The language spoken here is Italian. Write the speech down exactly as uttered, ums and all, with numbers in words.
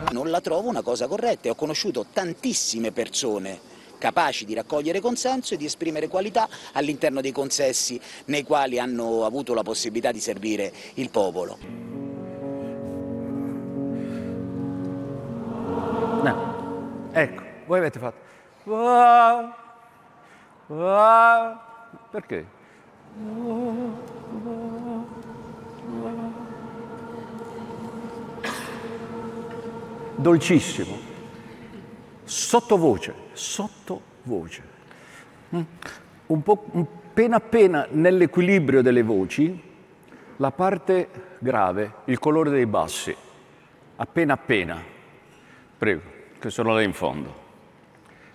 Non la trovo una cosa corretta e ho conosciuto tantissime persone capaci di raccogliere consenso e di esprimere qualità all'interno dei consessi nei quali hanno avuto la possibilità di servire il popolo. No. Ecco, voi avete fatto... Wow, wow. Perché? Dolcissimo, sottovoce, sottovoce, un po' appena appena nell'equilibrio delle voci, la parte grave, il colore dei bassi, appena appena. Prego, che sono là in fondo.